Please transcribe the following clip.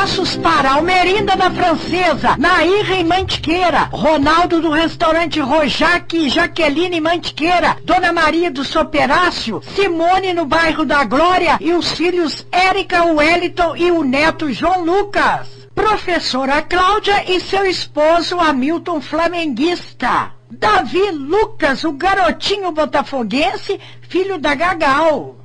Abraços para Almerinda da Francesa, Nair em Mantiqueira, Ronaldo do restaurante Rojac e Jaqueline Mantiqueira, Dona Maria do Soperácio, Simone no bairro da Glória e os filhos Érica, Wellington e o neto João Lucas. Professora Cláudia e seu esposo Hamilton Flamenguista. Davi Lucas, o garotinho botafoguense, filho da Gagal.